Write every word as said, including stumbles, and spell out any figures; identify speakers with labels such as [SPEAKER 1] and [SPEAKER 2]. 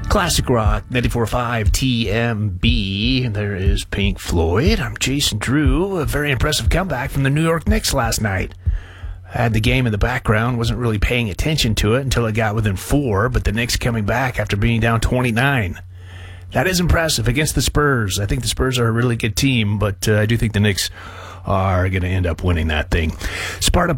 [SPEAKER 1] Classic Rock, ninety-four point five T M B. There is Pink Floyd. I'm Jason Drew. A very impressive comeback from the New York Knicks last night. Had the game in the background, wasn't really paying attention to it until it got within four, but the Knicks coming back after being down twenty-nine. That is impressive against the Spurs. I think the Spurs are a really good team, but uh, I do think the Knicks are going to end up winning that thing. Sparta